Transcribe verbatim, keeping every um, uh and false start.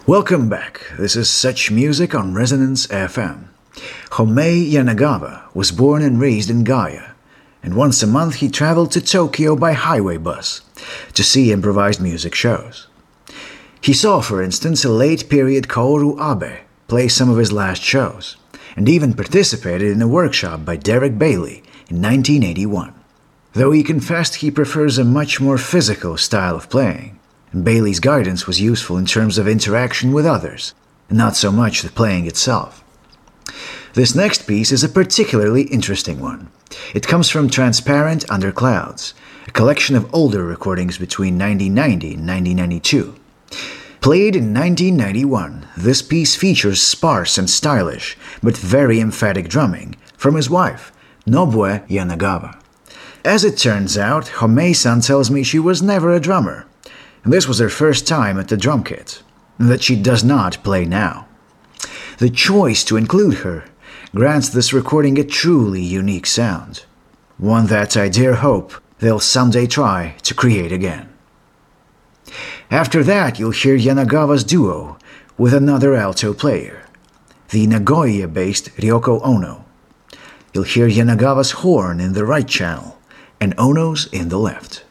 Welcome back. This is Such Music on Resonance F M. Homei Yanagawa was born and raised in Gaya, and once a month he traveled to Tokyo by highway bus to see improvised music shows. He saw, for instance, a late-period Kaoru Abe play some of his last shows, and even participated in a workshop by Derek Bailey in nineteen eighty-one. Though he confessed he prefers a much more physical style of playing, and Bailey's guidance was useful in terms of interaction with others, and not so much the playing itself. This next piece is a particularly interesting one. It comes from Transparent Under Clouds, a collection of older recordings between nineteen ninety and nineteen ninety-two. Played in nineteen ninety-one, this piece features sparse and stylish, but very emphatic drumming from his wife, Nobue Yanagawa. As it turns out, Homei-san tells me she was never a drummer, and this was her first time at the drum kit, and that she does not play now. The choice to include her grants this recording a truly unique sound, one that I dare hope they'll someday try to create again. After that, you'll hear Yanagawa's duo with another alto player, the Nagoya-based Ryoko Ono. You'll hear Yanagawa's horn in the right channel and Ono's in the left.